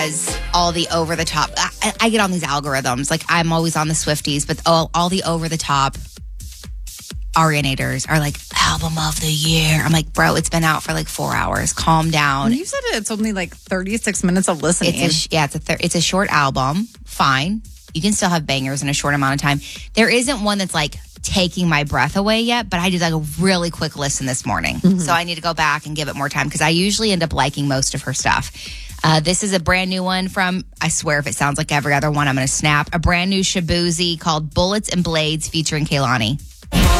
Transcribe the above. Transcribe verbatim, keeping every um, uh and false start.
as all the over the top. I, I get on these algorithms. Like I'm always on the Swifties, but all, all the over the top Arianators are like album of the year. I'm like, bro, it's been out for like four hours. Calm down. You said it's only like thirty-six minutes of listening. It's a, yeah, it's a thir- it's a short album. Fine, you can still have bangers in a short amount of time. There isn't one that's like taking my breath away yet, but I did like a really quick listen this morning. Mm-hmm. So I need to go back and give it more time because I usually end up liking most of her stuff. Uh, this is a brand new one from, I swear if it sounds like every other one, I'm going to snap. A brand new Shabuzi called Bullets and Blades featuring Kehlani.